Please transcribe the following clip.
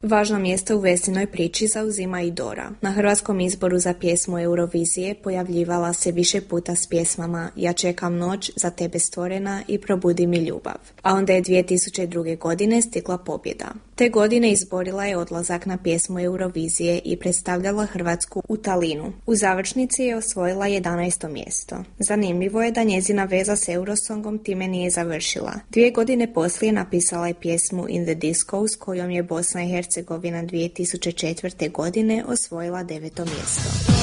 Važno mjesto u Vesinoj priči zauzima i Dora. Na hrvatskom izboru za pjesmu Eurovizije pojavljivala se više puta s pjesmama Ja čekam noć, Za tebe stvorena i Probudi mi ljubav. A onda je 2002. godine stigla pobjeda. Te godine izborila je odlazak na pjesmu Eurovizije i predstavljala Hrvatsku u Talinu. U završnici je osvojila 11. mjesto. Zanimljivo je da njezina veza s Eurosongom time nije završila. 2 godine poslije napisala je pjesmu In the Disco s kojom je Bosna i Hercegovina 2004. godine osvojila 9. mjesto.